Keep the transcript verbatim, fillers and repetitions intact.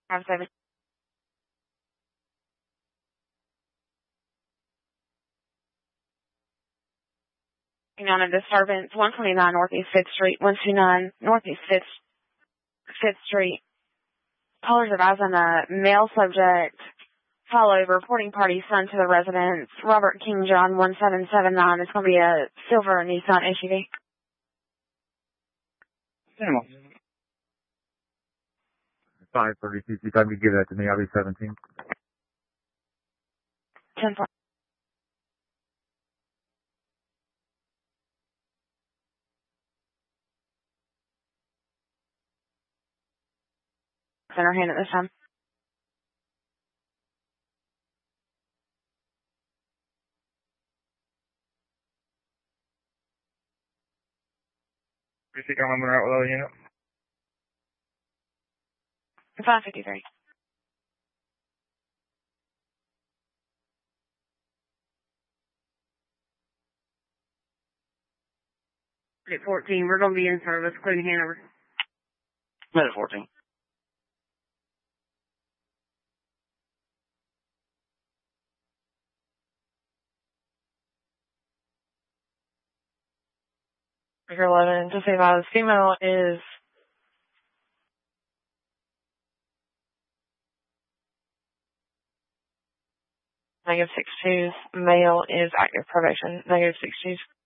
Five seven. On a disturbance, one twenty-nine Northeast fifth Street, one twenty-nine Northeast fifth, fifth Street. Callers advised on a male subject. Follow reporting party son to the residence. Robert King John one seven seven nine. It's going to be a silver Nissan S U V. Animal. five thirty-two. You time to give that to me. I'll be seventeen. ten four. Center hand at this time. You think I'm out with other unit? five fifty-three. At fourteen, we're going to be in service, including Hanover. Med at fourteen. Figure eleven, just say about female is negative six twos, male is active probation, negative six twos.